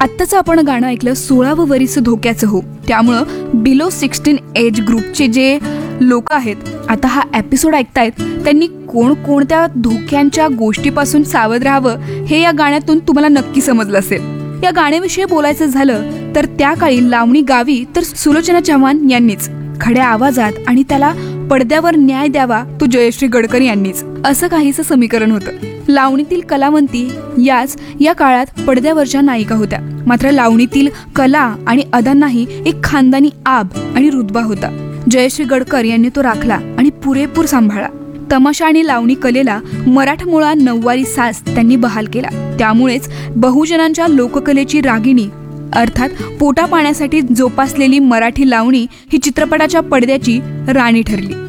आत्ताच आपण गाणं ऐकलं 16वं वरीस धोक्याचं हो. त्यामुळं बिलो 16 एज ग्रुपचे जे लोक आहेत, आता हा एपिसोड ऐकतायत, त्यांनी कोणकोणत्या धोक्यांच्या गोष्टीपासून सावध राहावं हे या गाण्यातून तुम्हाला नक्की समजलं असेल. या गाण्याविषयी बोलायचं झालं तर त्या काळी लावणी गावी तर सुलोचना चव्हाण यांनीच, खड्या आवाजात आणि त्याला पडद्यावर न्याय द्यावा तो जयश्री गडकर यांनीच, असं काहीसं समीकरण होतं. लावणीतील कलावंती याच या काळात पडद्यावरच्या नायिका होत्या. मात्र लावणीतील कला आणि अदांनाही एक खानदानी आब आणि रुतबा होता. जयश्री गडकर यांनी तो राखला आणि पुरेपूर सांभाळला. तमाशा आणि लावणी कलेला मराठमोळा नऊवारी साज त्यांनी बहाल केला. त्यामुळेच बहुजनांच्या लोककलेची रागिणी अर्थात पोटा पाण्यासाठी जोपासलेली मराठी लावणी ही चित्रपटाच्या पडद्याची राणी ठरली.